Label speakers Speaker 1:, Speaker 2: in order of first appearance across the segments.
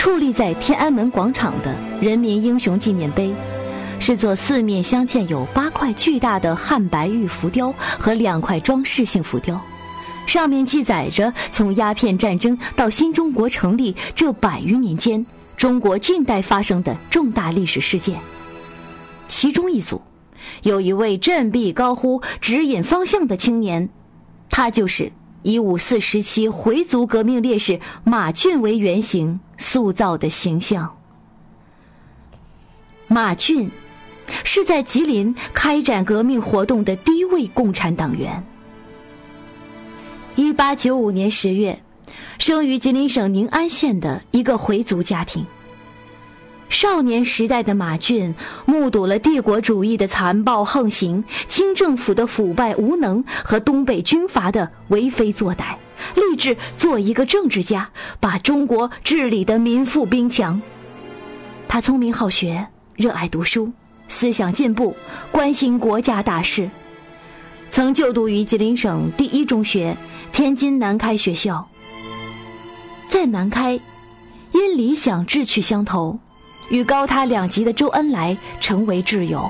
Speaker 1: 矗立在天安门广场的人民英雄纪念碑，是座四面镶嵌有8块巨大的汉白玉浮雕和2块装饰性浮雕，上面记载着从鸦片战争到新中国成立这100余年间中国近代发生的重大历史事件。其中一组有一位振臂高呼指引方向的青年，他就是以5·4时期回族革命烈士马俊为原型塑造的形象。马俊是在吉林开展革命活动的第一位共产党员。1895年10月，生于吉林省宁安县的一个回族家庭。少年时代的马俊目睹了帝国主义的残暴横行、清政府的腐败无能和东北军阀的为非作歹，立志做一个政治家，把中国治理得民富兵强。他聪明好学，热爱读书，思想进步，关心国家大事，曾就读于吉林省第一中学、天津南开学校。在南开，因理想志趣相投，与高他2级的周恩来成为挚友。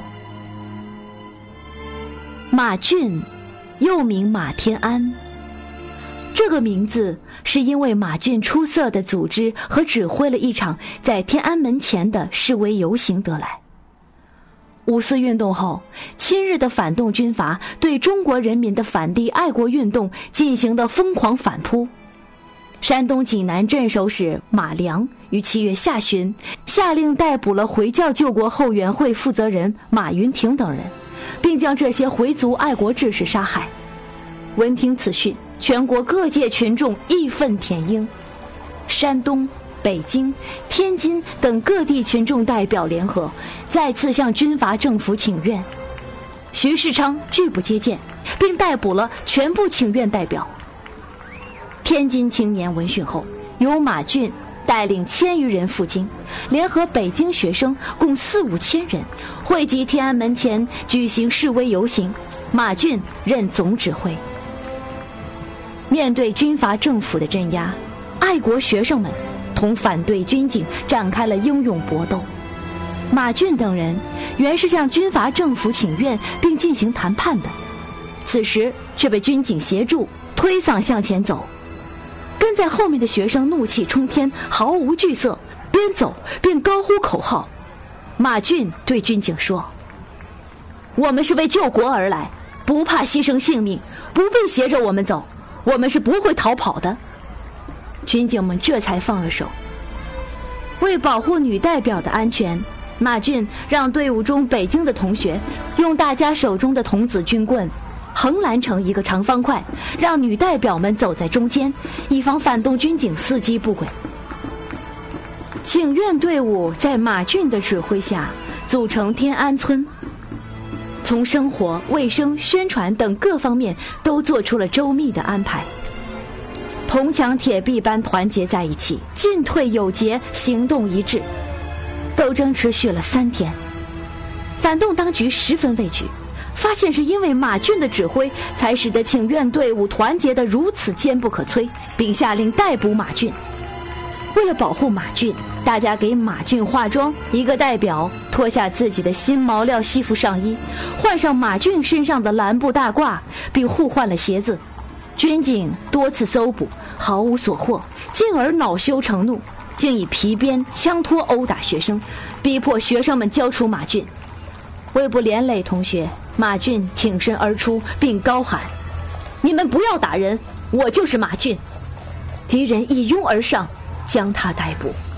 Speaker 1: 马俊又名马天安，这个名字是因为马俊出色的组织和指挥了一场在天安门前的示威游行得来。5·4运动后，亲日的反动军阀对中国人民的反帝爱国运动进行的疯狂反扑。山东济南镇守使马良于7月下旬下令逮捕了回教救国后援会负责人马云亭等人，并将这些回族爱国志士杀害。闻听此讯，全国各界群众义愤填膺，山东、北京、天津等各地群众代表联合，再次向军阀政府请愿。徐世昌拒不接见，并逮捕了全部请愿代表。天津青年闻讯后，由马俊带领1000余人赴京，联合北京学生共4、5千人，汇集天安门前举行示威游行，马俊任总指挥。面对军阀政府的镇压，爱国学生们同反对军警展开了英勇搏斗。马俊等人原是向军阀政府请愿并进行谈判的，此时却被军警协助推搡向前走。跟在后面的学生怒气冲天，毫无惧色，边走边高呼口号。马俊对军警说：“我们是为救国而来，不怕牺牲性命，不必挟着我们走，我们是不会逃跑的。”军警们这才放了手。为保护女代表的安全，马俊让队伍中北京的同学用大家手中的童子军棍横拦成一个长方块，让女代表们走在中间，以防反动军警伺机不轨。请愿队伍在马俊的指挥下组成天安村，从生活、卫生、宣传等各方面都做出了周密的安排，铜墙铁壁般团结在一起，进退有节，行动一致。斗争持续了3天，反动当局十分畏惧，发现是因为马俊的指挥才使得请愿队伍团结得如此坚不可摧，并下令逮捕马俊。为了保护马俊，大家给马俊化妆，一个代表脱下自己的新毛料西服上衣，换上马俊身上的蓝布大褂，并互换了鞋子。军警多次搜捕，毫无所获，进而恼羞成怒，竟以皮鞭、枪托殴打学生，逼迫学生们交出马俊。为不连累同学，马俊挺身而出，并高喊：“你们不要打人，我就是马俊！”敌人一拥而上，将他逮捕。